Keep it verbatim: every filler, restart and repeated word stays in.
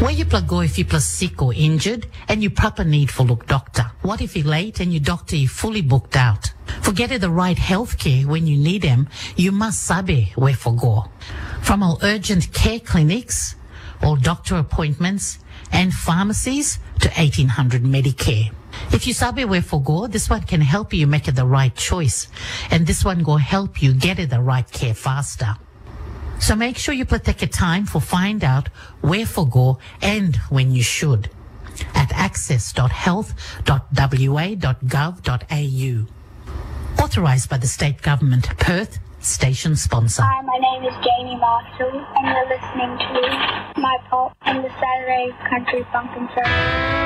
Where you go if you're sick or injured and you proper need for look doctor? What if you're late and your doctor is fully booked out? For getting the right health care when you need them, you must sabe where for go. From our urgent care clinics, all doctor appointments and pharmacies to eighteen hundred Medicare. If you sabe where for go, this one can help you make it the right choice. And this one will help you get it the right care faster. So make sure you take your time for find out where for go and when you should at access dot health dot w a dot gov dot a u. Authorised by the state government, Perth, station sponsor. Hi, my name is Jamie Marshall and you're listening to My Pop and the Saturday Country Funk and Soul.